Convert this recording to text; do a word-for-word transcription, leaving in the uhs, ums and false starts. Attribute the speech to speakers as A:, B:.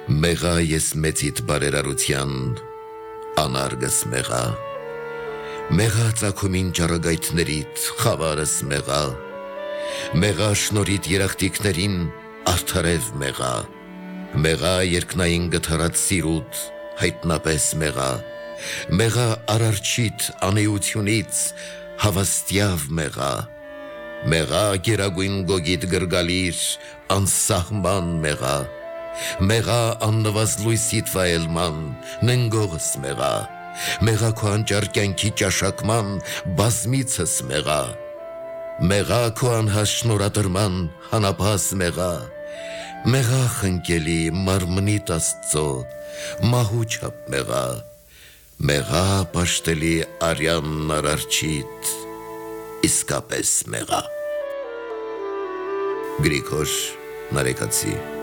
A: Մեղա ես մեծիդ բարերարության, անարգս մեղա, մեղա ծագումին ճառագայթներիդ, խավարս մեղա, մեղա շնորհիդ երախտիկներին, արդարև մեղա, մեղա երկնային գթարած սիրուդ, հայտնապես մեղա, մեղա արարչիդ անեությունից, հավաստյավ մեղա, մեղա գերագույն գոգիդ գրգալիր, անսահման մեղա, մեղա աննվազ լույսիդ վայելման, ննգողս մեղա, մեղա քո անճար կյանքի ճաշակման, բազմիցս մեղա, մեղա քո անհաս շնորհատրման, հանապաս մեղա, մեղա խնկելի մարմնիդ Աստծո, մահու չափ մեղա, մեղա պաշտելի արյան արարչիդ, իսկապես մեղա։ Գրիգոր Նարեկացի